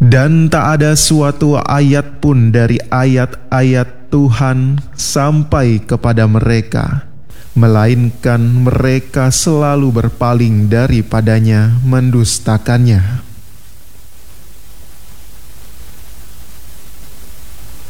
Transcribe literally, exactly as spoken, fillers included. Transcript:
Dan tak ada suatu ayat pun dari ayat-ayat Tuhan sampai kepada mereka, melainkan mereka selalu berpaling daripadanya, mendustakannya.